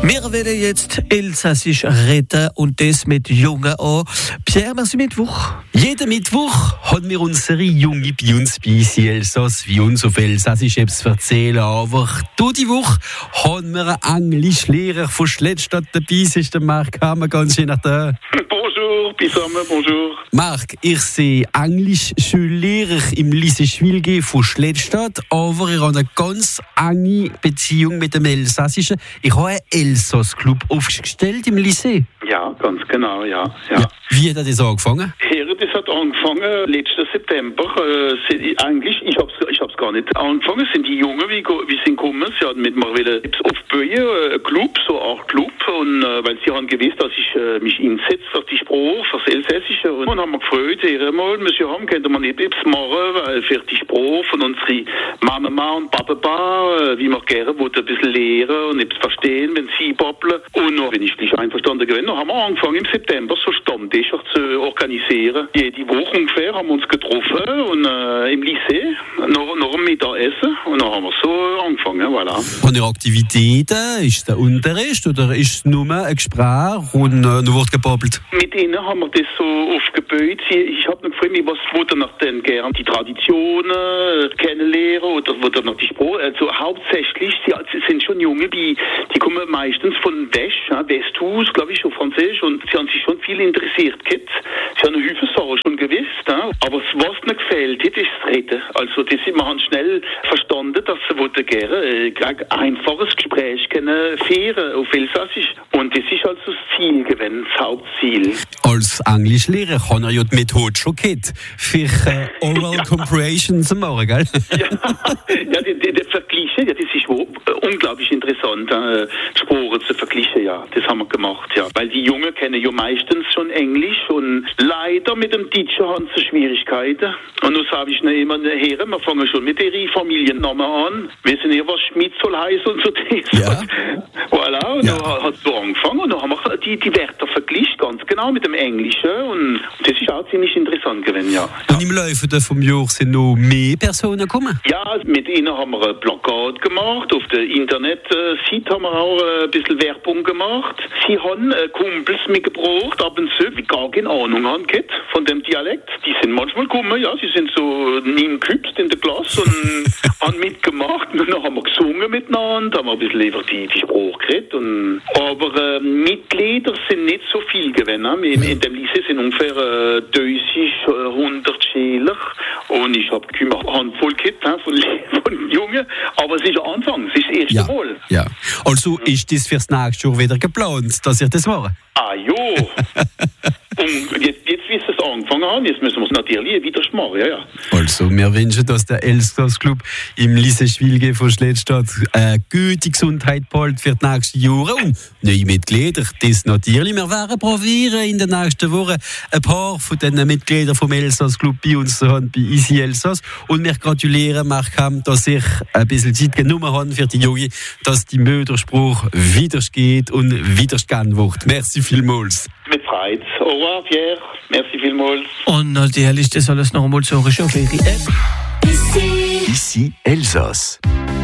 Wir werden jetzt Elsassisch reden und das mit Jungen an. Pierre, was ist Mittwoch? Jeden Mittwoch haben wir unsere Junge bei uns bei sie Elsass, wie uns auf Elsassisch etwas erzählen. Aber diese Woche haben wir einen Englischlehrer von Schlettstadt dabei. Das ist der Marc Hammer, ganz schön nach da. Bonjour, zusammen, bonjour. Marc, ich sehe Englisch-Schullehrer im Lycée Schwilge von Schlettstadt, aber ich habe eine ganz enge Beziehung mit dem Elsassischen. Ich habe einen Elsass-Club aufgestellt im Lycée. Ja, ganz genau, ja. Wie hat das angefangen? Das hat angefangen letzten September. Eigentlich, ich hab's gar nicht angefangen. Sind die Jungen, wie sind gekommen? Sie hatten mit mir wieder aufbauen, ein Club, so eine Art Club. Und weil sie haben gewusst, dass ich mich einsetze für die Sprache, für das Elsässische. Und dann haben wir gefreut, mal, Monsieur Ham, könnte man nicht etwas machen, weil für die Sprache von unseren Mama und Papa, wie wir gerne wollten, ein bisschen lehren und etwas verstehen, wenn sie babbeln. Und dann bin ich gleich einverstanden gewesen. Dann haben wir angefangen im September so Stammtisch zu organisieren. Jede Woche ungefähr haben wir uns getroffen und im Lycée, noch am Mittagessen. Und dann haben wir so angefangen, voilà. Haben ihr Aktivitäten? Ist der Unterricht oder ist es nur ein Gespräch und noch wird gebabbelt? Mit ihnen haben wir das so aufgebaut. Ich habe noch gefragt, was wollte noch denn gern die Traditionen kennenlernen oder wollte noch die Sprache. Also hauptsächlich, sie sind schon Junge, die kommen meistens von Westhaus, glaube ich, auf Französisch, und sie haben sich schon viel interessiert. Sie haben eine Hüfe Sachen schon gewusst, aber was ihnen gefällt hat, ist das Reden. Also wir haben schnell verstanden, dass sie wollten gerne ein einfaches Gespräch führen auf Elsassisch. Und das ist also das Ziel gewesen, das Hauptziel. Als Englischlehrer kann er ja die Methode schon kennen, für Oral Comprehension zu machen, gell? Die Vergleiche, das ist unglaublich interessant, Sprachen zu vergleichen, ja. Das haben wir gemacht, ja. Weil die Jungen kennen ja meistens schon Englisch und leider mit dem Teacher haben sie Schwierigkeiten. Und nun sage ich ihnen immer, Herren, wir fangen schon mit ihren Familiennamen an. Wissen ihr, was Schmidt soll heißen und so das? Ja. Voilà, und dann hat es so angefangen und dann haben wir die Wörter verglichen, ganz genau mit dem Englischen, und das ist auch ziemlich interessant gewesen, ja. Und im Laufe vom Jahr sind noch mehr Personen gekommen? Ja, mit ihnen haben wir ein Plakat gemacht, auf der Internetseite haben wir auch ein bisschen Werbung gemacht. Sie haben Kumpels mitgebracht, ab und zu, die gar keine Ahnung haben von dem Dialekt. Die sind manchmal gekommen, ja, sie sind so niemgeküpst in der Klasse und haben mitgemacht. Und dann haben wir gesungen miteinander, haben wir ein bisschen über die Sprache geredet. Aber Mitglieder sind nicht so viel gewesen. In dem Lycée sind ungefähr 100 Schüler. Und ich habe eine Handvoll von Jungen. Aber es ist ein Anfang, es ist das erste Mal. Ja. Also ist das fürs nächste Jahr wieder geplant, dass ihr das macht? Ah, jo. Und jetzt wie es angefangen haben, jetzt müssen wir es natürlich wieder machen, ja. Also, wir wünschen, dass der Elsass-Club im Lycée Schwilge von Schlettstadt eine gute Gesundheit behält für die nächsten Jahre und neue Mitglieder. Das natürlich. Wir werden probieren, in den nächsten Wochen ein paar von den Mitgliedern vom Elsass-Club bei uns zu haben, bei Easy Elsass. Und wir gratulieren Marc Ham, dass ich ein bisschen Zeit genommen habe für die Jungen, dass die Mörderspruch wieder geht und wieder gern wird. Merci vielmals. Mit Freude. Au revoir, Pierre. Merci vielmals. Und natürlich, das alles noch einmal zu hören auf ihre App. Ici Elsass.